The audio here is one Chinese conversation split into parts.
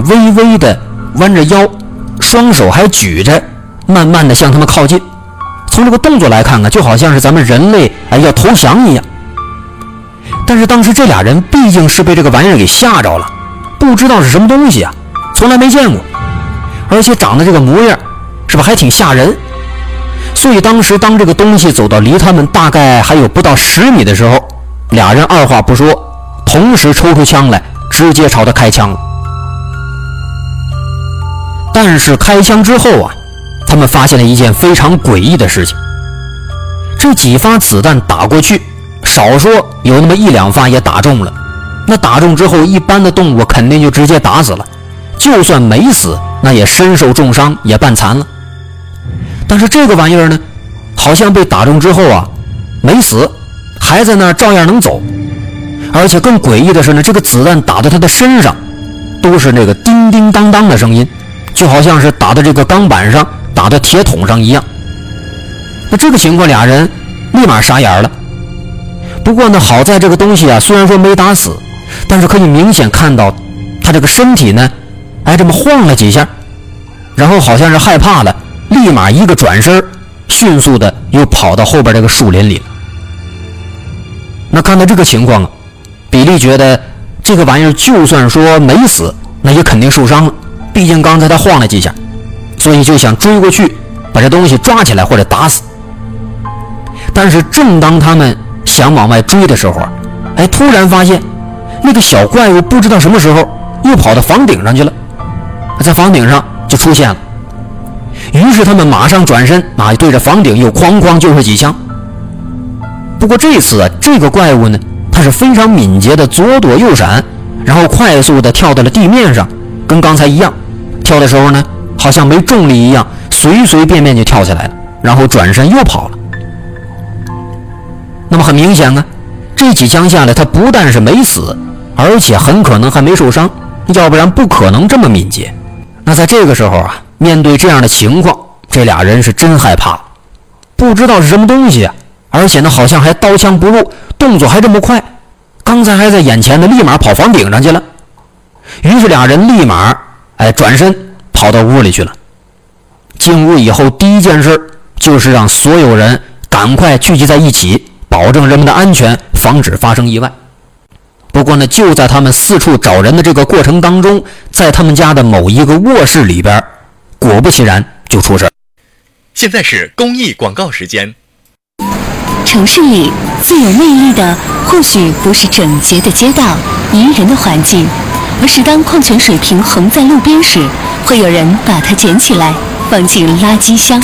微微的弯着腰，双手还举着，慢慢的向他们靠近。从这个动作来看就好像是咱们人类要投降一样。但是当时这俩人毕竟是被这个玩意儿给吓着了，不知道是什么东西从来没见过，而且长得这个模样是吧还挺吓人。所以当时当这个东西走到离他们大概还有不到10米的时候，俩人二话不说，同时抽出枪来，直接朝他开枪了。但是开枪之后他们发现了一件非常诡异的事情。这几发子弹打过去，少说有那么1、2发也打中了。那打中之后，一般的动物肯定就直接打死了，就算没死，那也身受重伤，也半残了。但是这个玩意儿呢，好像被打中之后没死，还在那儿照样能走。而且更诡异的是呢，这个子弹打到他的身上，都是那个叮叮当当的声音，就好像是打到这个钢板上，打到铁桶上一样。那这个情况，俩人立马傻眼了。不过呢，好在这个东西虽然说没打死，但是可以明显看到他这个身体呢这么晃了几下，然后好像是害怕了，立马一个转身，迅速的又跑到后边这个树林里了。那看到这个情况比利觉得这个玩意儿就算说没死，那也肯定受伤了，毕竟刚才他晃了几下，所以就想追过去把这东西抓起来或者打死。但是正当他们想往外追的时候突然发现那个小怪物不知道什么时候又跑到房顶上去了，在房顶上就出现了。于是他们马上转身对着房顶又哐哐就是几枪。不过这次这个怪物呢，它是非常敏捷的左躲右闪，然后快速的跳到了地面上，跟刚才一样，跳的时候呢好像没重力一样，随随便便就跳起来了，然后转身又跑了。那么很明显这几枪下来，他不但是没死，而且很可能还没受伤，要不然不可能这么敏捷。那在这个时候面对这样的情况，这俩人是真害怕，不知道是什么东西而且呢好像还刀枪不入，动作还这么快，刚才还在眼前的立马跑房顶上去了。于是俩人立马转身跑到屋里去了。进屋以后，第一件事就是让所有人赶快聚集在一起，保证人们的安全，防止发生意外。不过呢，就在他们四处找人的这个过程当中，在他们家的某一个卧室里边，果不其然就出事。 现在是公益广告时间。 城市里最有魅力的，或许不是整洁的街道、宜人的环境，而是当矿泉水瓶横在路边时，会有人把它捡起来放进垃圾箱。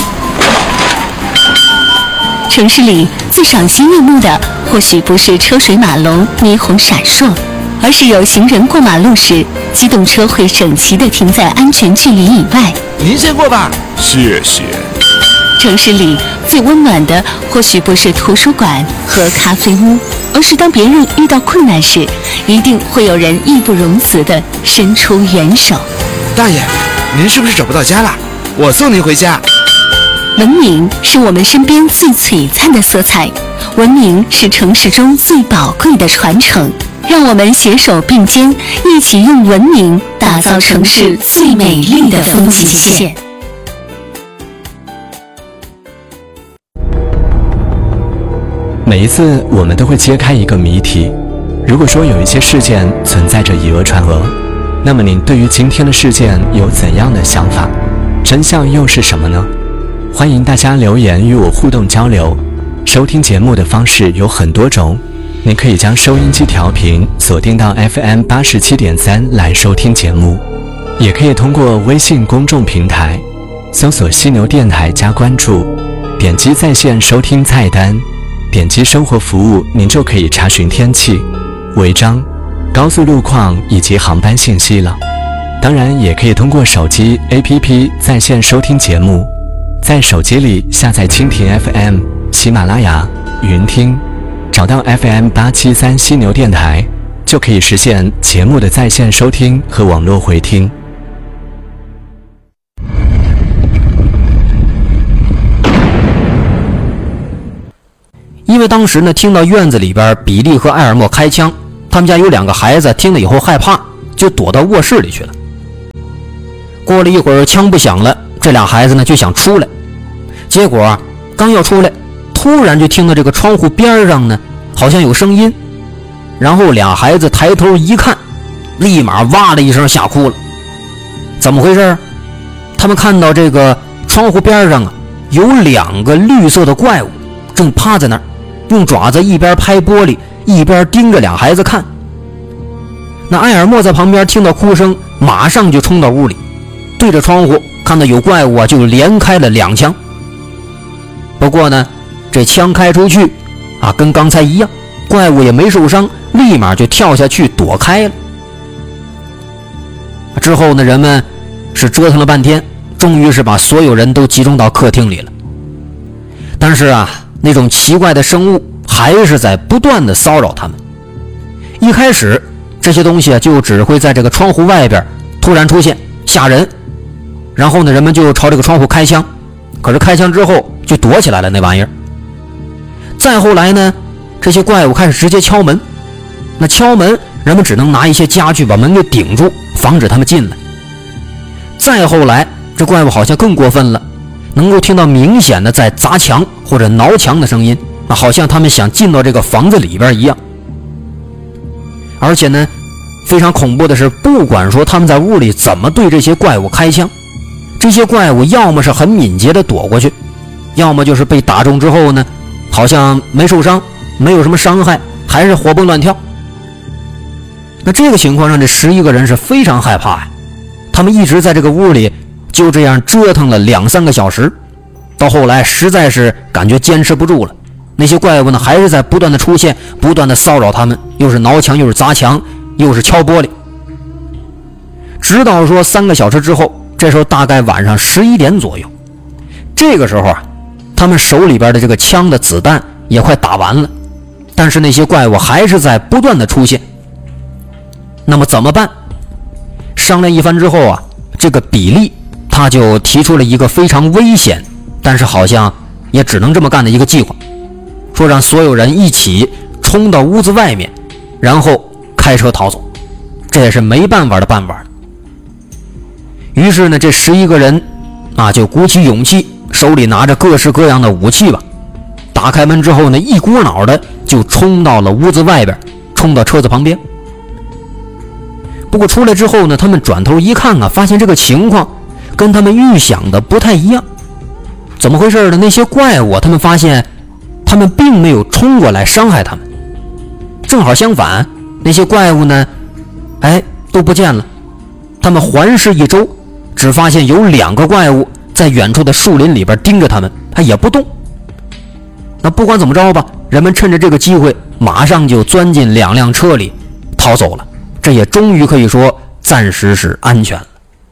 城市里最赏心悦目的，或许不是车水马龙、霓虹闪烁，而是有行人过马路时，机动车会整齐地停在安全距离以外。 您先过吧，谢谢。 城市里最温暖的，或许不是图书馆和咖啡屋，而是当别人遇到困难时，一定会有人义不容辞地伸出援手。 大爷，您是不是找不到家了？我送您回家。 文明是我们身边最璀璨的色彩，文明是城市中最宝贵的传承。让我们携手并肩，一起用文明打造城市最美丽的风景线。 每一次我们都会揭开一个谜题，如果说有一些事件存在着以讹传讹，那么您对于今天的事件有怎样的想法？真相又是什么呢？欢迎大家留言与我互动交流。收听节目的方式有很多种，您可以将收音机调频锁定到 FM87.3 来收听节目，也可以通过微信公众平台搜索犀牛电台加关注，点击在线收听菜单，点击生活服务，您就可以查询天气、违章、高速路况以及航班信息了。当然也可以通过手机 APP 在线收听节目，在手机里下载蜻蜓 FM、喜马拉雅、云听，找到 FM873 犀牛电台，就可以实现节目的在线收听和网络回听。 因为当时呢，听到院子里边比利和埃尔默开枪，他们家有2个孩子听了以后害怕，就躲到卧室里去了。 过了一会儿，枪不响了，这俩孩子呢就想出来，结果刚要出来，突然就听到这个窗户边上呢好像有声音，然后俩孩子抬头一看，立马哇的一声吓哭了。怎么回事？他们看到这个窗户边上有2个绿色的怪物正趴在那儿，用爪子一边拍玻璃一边盯着俩孩子看。那埃尔默在旁边听到哭声，马上就冲到屋里，对着窗户看到有怪物就连开了2枪。不过呢，这枪开出去跟刚才一样，怪物也没受伤，立马就跳下去躲开了。之后呢，人们是折腾了半天，终于是把所有人都集中到客厅里了。但是那种奇怪的生物还是在不断的骚扰他们。一开始这些东西就只会在这个窗户外边突然出现吓人，然后呢人们就朝这个窗户开枪，可是开枪之后就躲起来了那玩意儿。再后来呢，这些怪物开始直接敲门，那敲门人们只能拿一些家具把门给顶住，防止他们进来。再后来这怪物好像更过分了，能够听到明显的在砸墙或者挠墙的声音，好像他们想进到这个房子里边一样。而且呢，非常恐怖的是，不管说他们在屋里怎么对这些怪物开枪，这些怪物要么是很敏捷的躲过去，要么就是被打中之后呢，好像没受伤，没有什么伤害，还是活蹦乱跳。那这个情况让这11个人是非常害怕呀，他们一直在这个屋里就这样折腾了2-3个小时，到后来实在是感觉坚持不住了，那些怪物呢还是在不断的出现，不断的骚扰他们，又是挠墙，又是砸墙，又是敲玻璃。直到说3个小时之后，这时候大概晚上11点左右，这个时候他们手里边的这个枪的子弹也快打完了，但是那些怪物还是在不断的出现。那么怎么办？商量一番之后这个比利他就提出了一个非常危险，但是好像也只能这么干的一个计划，说让所有人一起冲到屋子外面，然后开车逃走。这也是没办法的办法。于是呢，这11个人就鼓起勇气，手里拿着各式各样的武器吧，打开门之后呢，一股脑的就冲到了屋子外边，冲到车子旁边。不过出来之后呢，他们转头一看发现这个情况跟他们预想的不太一样。怎么回事呢？那些怪物他们发现他们并没有冲过来伤害他们，正好相反，那些怪物呢都不见了。他们环视一周，只发现有2个怪物在远处的树林里边盯着他们，也不动。那不管怎么着吧，人们趁着这个机会马上就钻进2辆车里逃走了，这也终于可以说暂时是安全了。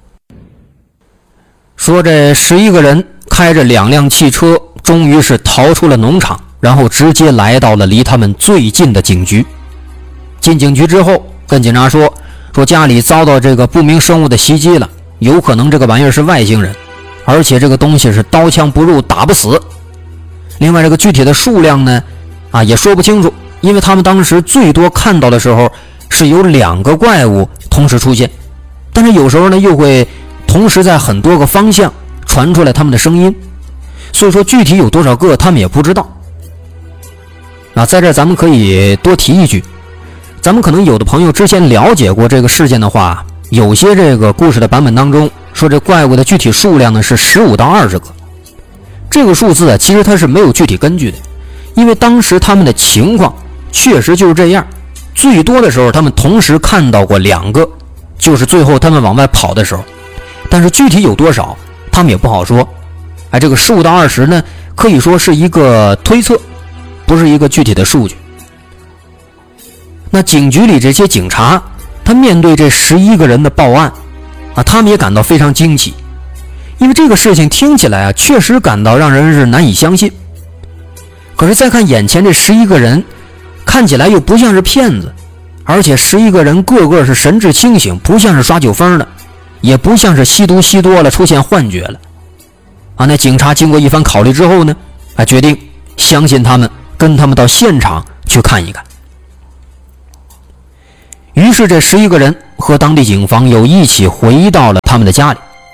说这11个人开着2辆汽车终于是逃出了农场，然后直接来到了离他们最近的警局。进警局之后跟警察说家里遭到这个不明生物的袭击了，有可能这个玩意儿是外星人，而且这个东西是刀枪不入，打不死。另外这个具体的数量呢也说不清楚，因为他们当时最多看到的时候是有2个怪物同时出现，但是有时候呢又会同时在很多个方向传出来他们的声音，所以说具体有多少个他们也不知道。在这咱们可以多提一句，咱们可能有的朋友之前了解过这个事件的话，有些这个故事的版本当中说这怪物的具体数量呢是15到20个。这个数字其实它是没有具体根据的，因为当时他们的情况确实就是这样，最多的时候他们同时看到过2个，就是最后他们往外跑的时候，但是具体有多少他们也不好说。这个15到20呢可以说是一个推测，不是一个具体的数据。那警局里这些警察他面对这11个人的报案他们也感到非常惊奇，因为这个事情听起来确实感到让人是难以相信。可是再看眼前这11个人，看起来又不像是骗子，而且11个人个个是神志清醒，不像是耍酒疯的，也不像是吸毒吸多了出现幻觉了。那警察经过一番考虑之后呢决定相信他们，跟他们到现场去看一看。于是这11个人和当地警方又一起回到了他们的家里，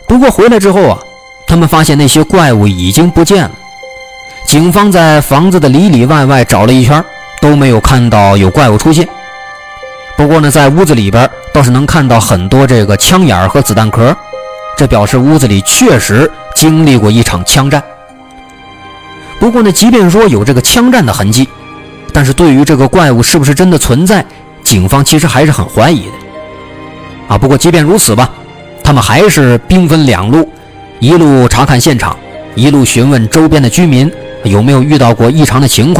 不过回来之后啊，他们发现那些怪物已经不见了。警方在房子的里里外外找了一圈，都没有看到有怪物出现。不过呢，在屋子里边倒是能看到很多这个枪眼和子弹壳，这表示屋子里确实经历过一场枪战。不过呢，即便说有这个枪战的痕迹，但是对于这个怪物是不是真的存在，警方其实还是很怀疑的。不过即便如此吧，他们还是兵分两路，一路查看现场，一路询问周边的居民有没有遇到过异常的情况。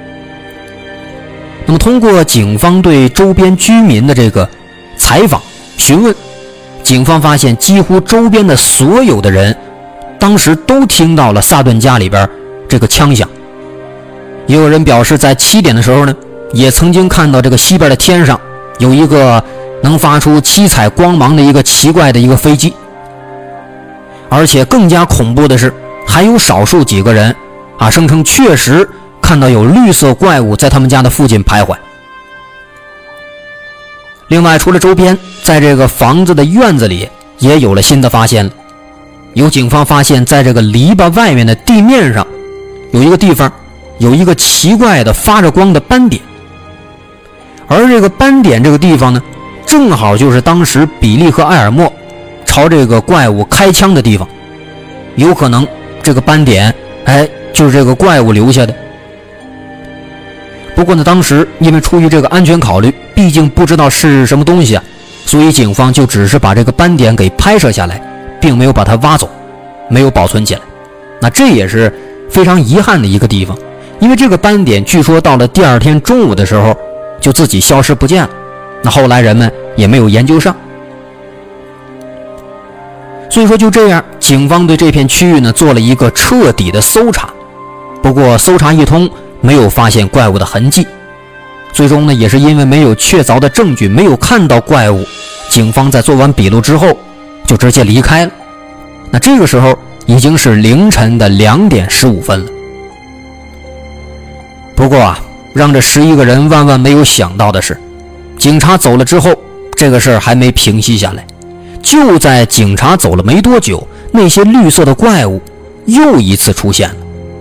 那么通过警方对周边居民的这个采访询问，警方发现几乎周边的所有的人当时都听到了萨顿家里边这个枪响。也有人表示在7点的时候呢，也曾经看到这个西边的天上有一个能发出七彩光芒的一个奇怪的一个飞机。而且更加恐怖的是，还有少数几个人声称确实看到有绿色怪物在他们家的附近徘徊。另外，除了周边，在这个房子的院子里也有了新的发现了。有警方发现，在这个篱笆外面的地面上有一个地方有一个奇怪的发着光的斑点，而这个斑点这个地方呢，正好就是当时比利和埃尔默朝这个怪物开枪的地方。有可能这个斑点就是这个怪物留下的。不过呢，当时因为出于这个安全考虑，毕竟不知道是什么东西所以警方就只是把这个斑点给拍摄下来，并没有把它挖走，没有保存起来。那这也是非常遗憾的一个地方，因为这个斑点据说到了第二天中午的时候就自己消失不见了，那后来人们也没有研究上。所以说就这样，警方对这片区域呢做了一个彻底的搜查。不过搜查一通，没有发现怪物的痕迹。最终呢，也是因为没有确凿的证据，没有看到怪物，警方在做完笔录之后就直接离开了。那这个时候已经是凌晨的2点15分了。不过让这11个人万万没有想到的是，警察走了之后，这个事儿还没平息下来。就在警察走了没多久，那些绿色的怪物又一次出现了。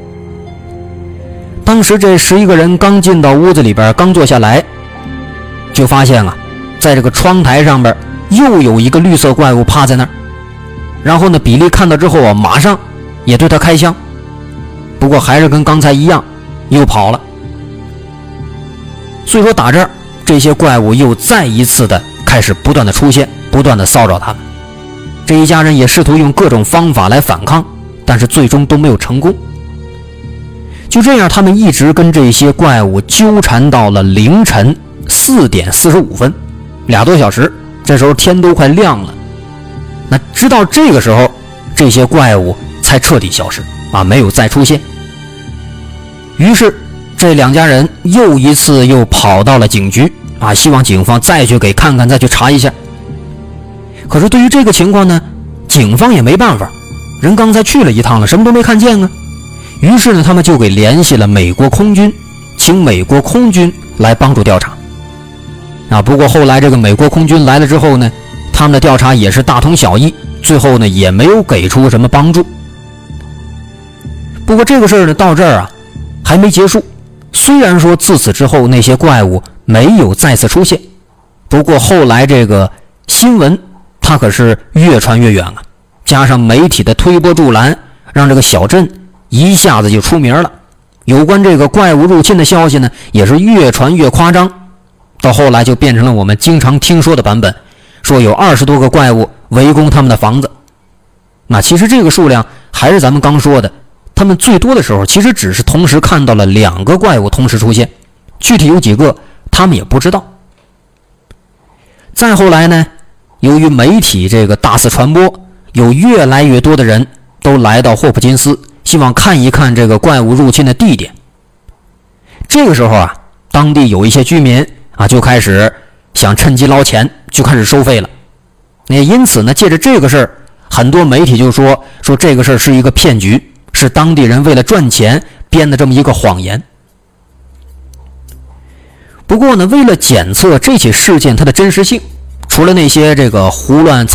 当时这11个人刚进到屋子里边，刚坐下来，就发现在这个窗台上边又有一个绿色怪物趴在那儿。然后呢，比利看到之后马上也对他开枪，不过还是跟刚才一样，又跑了。所以说打这儿，这些怪物又再一次的开始不断的出现，不断的骚扰他们。这一家人也试图用各种方法来反抗，但是最终都没有成功。就这样，他们一直跟这些怪物纠缠到了凌晨4点45分，2多小时。这时候天都快亮了。那直到这个时候，这些怪物才彻底消失没有再出现。于是这2家人又一次又跑到了警局希望警方再去给看看，再去查一下。可是对于这个情况呢，警方也没办法，人刚才去了一趟了，什么都没看见于是呢，他们就给联系了美国空军，请美国空军来帮助调查。不过后来这个美国空军来了之后呢，他们的调查也是大同小异，最后呢也没有给出什么帮助。不过这个事儿呢到这儿还没结束。虽然说自此之后那些怪物没有再次出现，不过后来这个新闻它可是越传越远加上媒体的推波助澜，让这个小镇一下子就出名了。有关这个怪物入侵的消息呢，也是越传越夸张，到后来就变成了我们经常听说的版本，说有20多个怪物围攻他们的房子。那其实这个数量还是咱们刚说的，他们最多的时候其实只是同时看到了2个怪物同时出现，具体有几个他们也不知道。再后来呢，由于媒体这个大肆传播，有越来越多的人都来到霍普金斯，希望看一看这个怪物入侵的地点。这个时候当地有一些居民就开始想趁机捞钱，就开始收费了。也因此呢，借着这个事儿，很多媒体就说这个事儿是一个骗局，是当地人为了赚钱编的这么一个谎言。不过呢，为了检测这起事件它的真实性，除了那些这个胡乱